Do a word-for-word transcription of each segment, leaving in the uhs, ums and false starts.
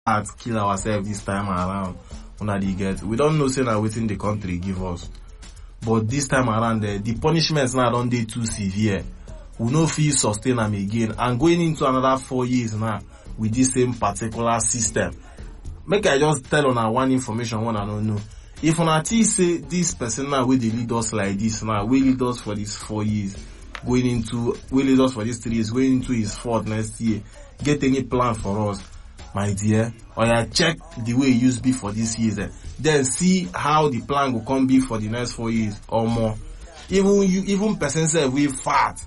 hard kill ourselves this time around. Una dey get. We don't know say na wetin the country give us. But this time around, the, the punishments now don't dey too severe. We no fit sustain them again. And going into another four years now with this same particular system. Make I just tell una one information one I don't know. If una think say this person now will lead us like this now, will lead us for these four years, going into, will lead us for these three years, going into his fourth next year, get any plan for us, my dear, or ya check the way it used to be for these years, eh? Then see how the plan will come be for the next four years or more. Even you, even person say we fat.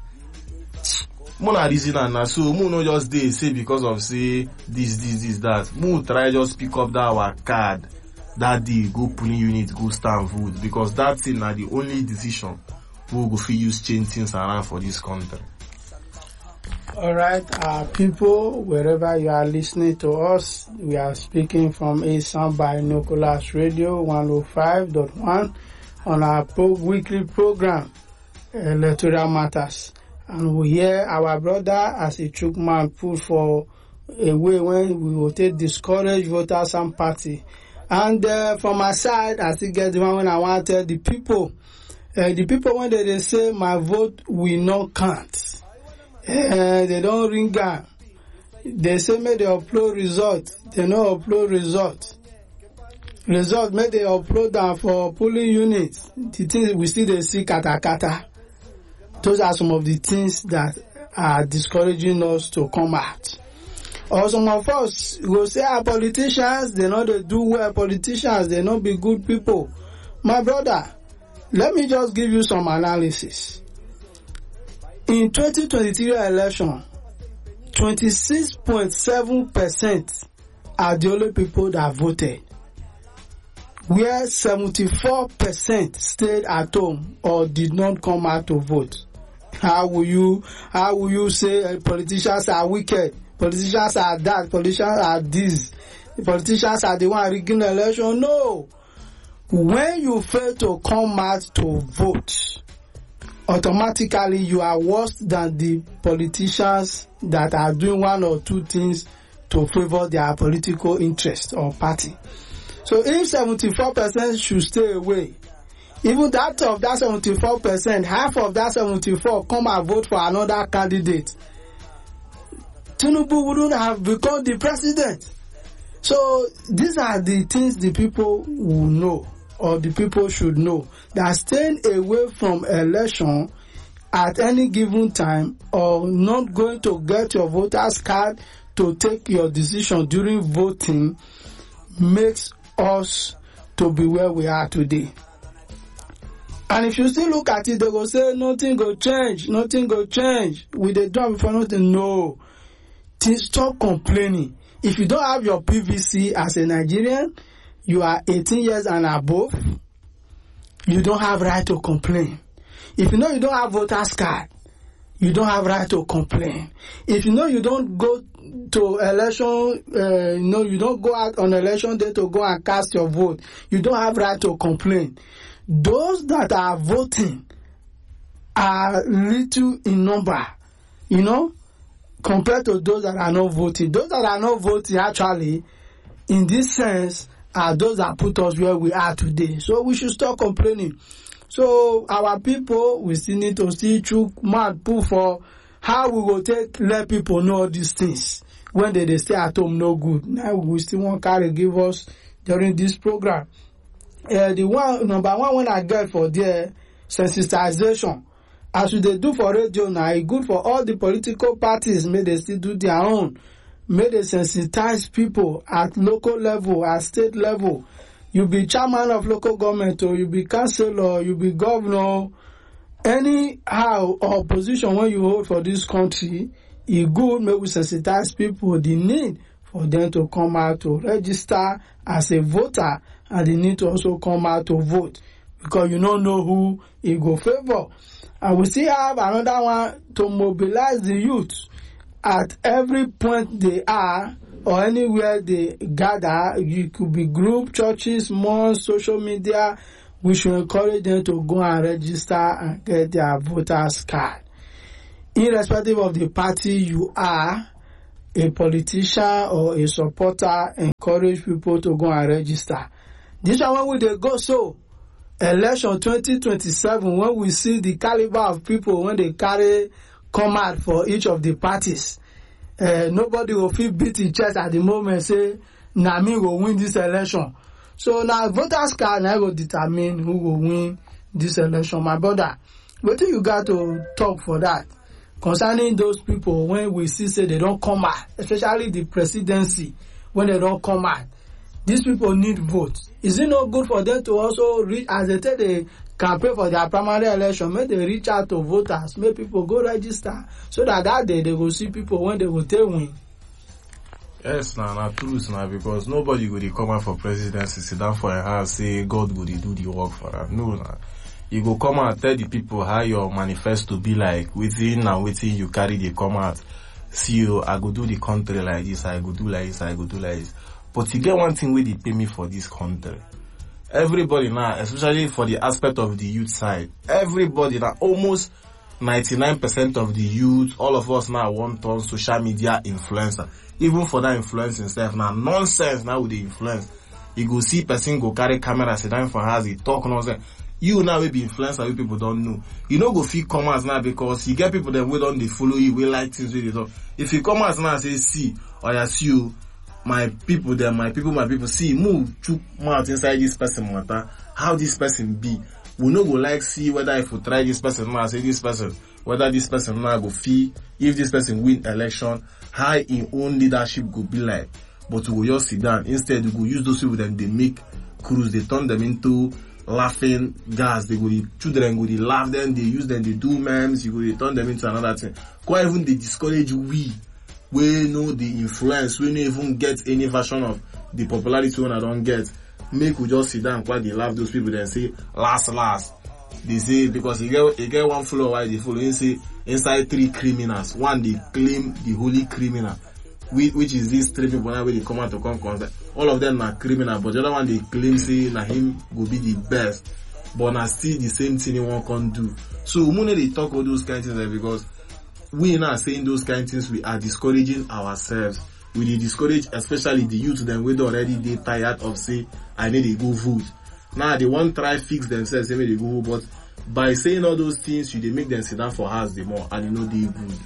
Mona reason and na so mo no just dey say because of say this, this, this, that. Mo try just pick up that our card. That day, go polling unit, go stand vote. Because that thing na the only decision we go fit use change things around for this country. Alright, uh, people, wherever you are listening to us, we are speaking from Asan Binoculars Radio one oh five point one on our pro- weekly program, Electoral Matters. And we hear our brother as a chook man put for a way when we will take discourage voters and party. And uh, from my side, I still get the one when I want to tell the people, uh, the people when they, they say my vote will not count, uh, they don't ring down. They say may they upload result, they no upload result. Result may they upload them for polling units. The things we still they see kata kata. Those are some of the things that are discouraging us to come out. Or some of us will say, our politicians, they know they do well. Politicians, they not be good people. My brother, let me just give you some analysis. In twenty twenty-three election, twenty-six point seven percent are the only people that voted, where seventy-four percent stayed at home or did not come out to vote. How will you, how will you say uh, politicians are wicked? Politicians are that, politicians are this, politicians are the one rigging the election? No. When you fail to come out to vote, automatically you are worse than the politicians that are doing one or two things to favor their political interest or party. So if seventy-four percent should stay away, even that of that seventy-four percent, half of that seventy-four come and vote for another candidate, Tinubu wouldn't have become the president. So these are the things the people will know, or the people should know, that staying away from election at any given time, or not going to get your voter's card to take your decision during voting, makes us to be where we are today. And if you still look at it, they will say nothing go change, nothing go change. With the drum before nothing, no. Stop complaining. If you don't have your P V C as a Nigerian, you are eighteen years and above, you don't have right to complain. If you know you don't have voter's card, you don't have right to complain. If you know you don't go to election, uh, you know you don't go out on election day to go and cast your vote, you don't have right to complain. Those that are voting are little in number, you know, compared to those that are not voting. Those that are not voting, actually, in this sense, are those that put us where we are today. So we should stop complaining. So our people, we still need to still chook mad pull for how we will take let people know all these things. When they, they stay at home, no good. Now we still want carry give us during this program. Uh, the one number one when I get for the sensitization, as we they do for radio now, it's good for all the political parties. May they still do their own. May they sensitize people at local level, at state level. You be chairman of local government, or you be councillor, you be governor, anyhow or position when you hold for this country, it's good. May we sensitize people the need for them to come out to register as a voter, and they need to also come out to vote, because you don't know who it go favor. And we still have another one to mobilize the youth at every point they are, or anywhere they gather. You could be group, churches, malls, social media. We should encourage them to go and register and get their voters card. Irrespective of the party you are, a politician or a supporter encourage people to go and register. This one when we dey go so election twenty twenty-seven, when we see the caliber of people when they carry come out for each of the parties, uh, nobody will feel beat in chest at the moment say na me will win this election. So now voters card now go determine who will win this election. My brother, what do you got to talk for that concerning those people when we see say they don't come out, especially the presidency, when they don't come out? These people need votes. Is it not good for them to also reach, as they say they campaign for their primary election, make they reach out to voters, make people go register, so that that day they will see people when they will take win? Yes, na na truth na, because nobody go dey come out for presidency, sit down for a house, say God go dey do the work for them. No, na. You go come out, tell the people how your manifesto be like, within and within you carry they come out. See you, I go do the country like this, I go do like this, I go do like this. But you get one thing where they pay me for this country. Everybody now, especially for the aspect of the youth side, everybody now, almost ninety-nine percent of the youth, all of us now want on social media influencer. Even for that influencing stuff, now nonsense now with the influence. You go see person go carry camera, sit down for house, he talk nonsense. You now will be influencer, we people don't know. You know go feel come out now because you get people that we don't they follow you, we like things with it. If you come out now and say, see, or I see you, my people there, my people, my people, see, move, chook mouth inside this person matter, how this person be. We no go like see whether if we try this person now, say this person, whether this person now go feel, if this person win election, how in own leadership go be like. But we will just sit down. Instead, we go use those people then they make crews, they turn them into laughing gas. They go, the children go, they laugh them, they use them, they do memes, you go, they turn them into another thing. Quite even they discourage we. We know the influence, we don't even get any version of the popularity when I don't get. Make we just sit down and quite they laugh those people then say, last, last. They say, because you get, you get one follower, why they follow, you say, inside three criminals. One, they claim the holy criminal, which is these three people now where they come out to come contact. All of them are criminal, but the other one they claim say, na him will be the best. But na still the same thing they won't can do. So, when they talk all those kind of things, because we now saying those kind of things, we are discouraging ourselves. We dey discourage especially the youth them we already they tired of say I need to go vote. Now they want try fix themselves, say they go vote, but by saying all those things, you they make them sit down for house the more and you know they good.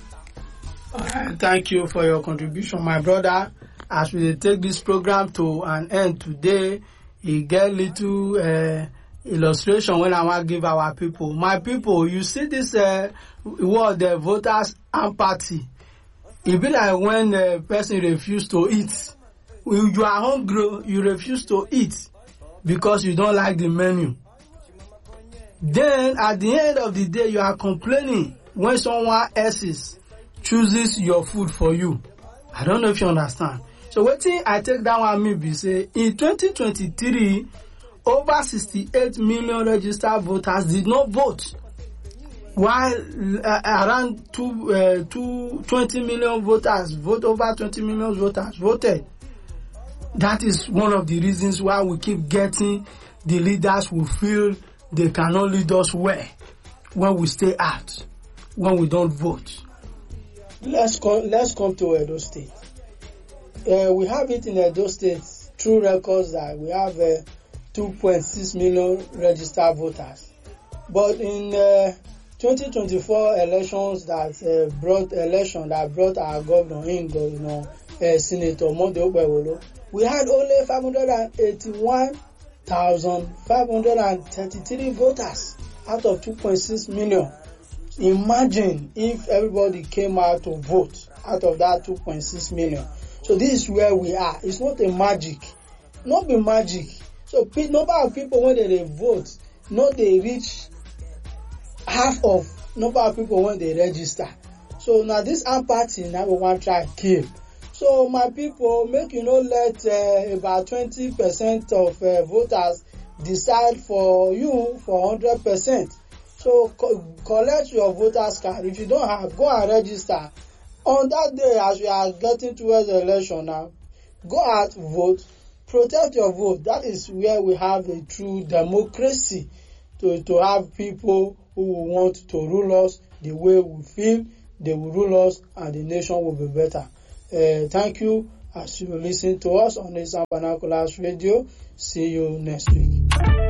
Alright, thank you for your contribution, my brother. As we take this program to an end today, you get little uh, illustration when I want to give our people. My people, you see this uh, word, the voters empathy. It be like when a person refuse to eat. You are hungry, you refuse to eat because you don't like the menu. Then at the end of the day, you are complaining when someone else chooses your food for you. I don't know if you understand. So what thing I take that one maybe say in twenty twenty-three, over sixty-eight million registered voters did not vote, while uh, around two, uh, two, twenty million voters vote over twenty million voters voted. That is one of the reasons why we keep getting the leaders who feel they cannot lead us well when we stay out, when we don't vote. Let's come, let's come to Edo State. Uh, we have it in Edo State through records that we have uh, two point six million registered voters. But in uh, twenty twenty-four elections that uh, brought election that brought our governor in, you know, uh, Senator Monday Ogbewolo, we had only five hundred eighty-one thousand five hundred thirty-three voters out of two point six million. Imagine if everybody came out to vote out of that two point six million. So this is where we are. It's not a magic. Not be magic. So number of people when they, they vote, not they reach half of number of people when they register. So now this empathy now we want to try to kill. So my people, make you know let uh, about twenty percent of uh, voters decide for you for one hundred percent. So co- collect your voters card. If you don't have, go and register. On that day, as we are getting towards the election now, go out, vote, protect your vote. That is where we have a true democracy, to, to have people who want to rule us the way we feel they will rule us and the nation will be better. Uh, thank you as you listen to us on Eastern Binoculars Radio. See you next week.